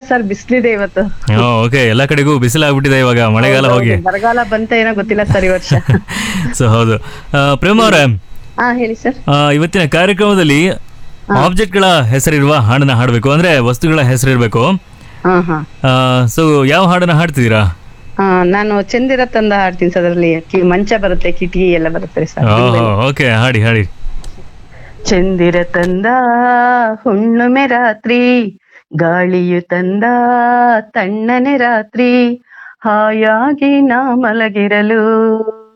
Sir ಬಿಸ್ಲಿದೆ ಇವತ್ತು. Okay, ಎಲ್ಲಾ ಕಡೆಗೂ ಬಿಸಿಲಾಗ್ಬಿಟ್ಟಿದೆ ಇವಾಗ, ಮಳೆಗಾಲ ಹೋಗಿ. ಹೌದೌದು, ಬರಗಾಲ ಬಂತ ಏನೋ ಗೊತ್ತಿಲ್ಲ ಸರ್ ಈ ವರ್ಷ. ಸೊ ಹೌದು. ಪ್ರೇಮ ಅವರೇ, ಹಾ ಹೇಳಿ ಸರ್. ಇವತ್ತಿನ ಕಾರ್ಯಕ್ರಮದಲ್ಲಿ ಆಬ್ಜೆಕ್ಟ್ಗಳ ಹೆಸರಿರುವ ಹಾಡನ್ನ ಹಾಡಬೇಕು, ಅಂದ್ರೆ ವಸ್ತುಗಳ ಹೆಸರಿರ್ಬೇಕು. ಹಾ ಹಾ ಸೊ ಯಾವ ಹಾಡನ್ನ ಹಾಡ್ತಿದ್ದೀರಾ? ನಾನು ಚಂದಿರ ತಂದ ಹಾಡ್ತೀನಿ ಸರ್. ಅದರಲ್ಲಿ ಮಂಚ ಬರುತ್ತೆ, ಕಿಟಕಿ ಎಲ್ಲ ಬರುತ್ತೆ ಸರ್. ಓಕೆ, ಹಾಡಿ ಹಾಡಿ. ಚಂದಿರ ತಂದ ಹುಣ್ಣಿಮೆ ರಾತ್ರಿ, ಗಾಳಿಯು ತಂದ ತಣ್ಣನೆ ರಾತ್ರಿ, ಹಾಯಾಗಿ ನಾ ಮಲಗಿರಲು